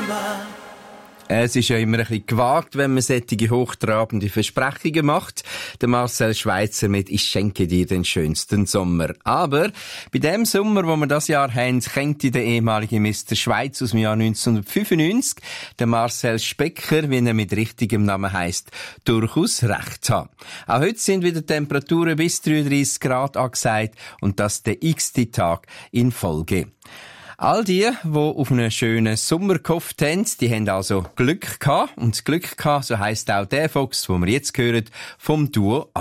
Es ist ja immer ein bisschen gewagt, wenn man solche hochtrabende Versprechungen macht. Der Marcel Schweizer mit «Ich schenke dir den schönsten Sommer». Aber bei dem Sommer, wo wir das Jahr haben, könnte der ehemalige Mr. Schweiz aus dem Jahr 1995, der Marcel Specker, wie er mit richtigem Namen heisst, durchaus recht haben. Auch heute sind wieder Temperaturen bis 33 Grad angesagt und das der x-te Tag in Folge. All die auf einen schönen Sommer gehofft haben, die haben also Glück gehabt. Und Glück gehabt, so heisst auch der Fox, den wir jetzt hören, vom Duo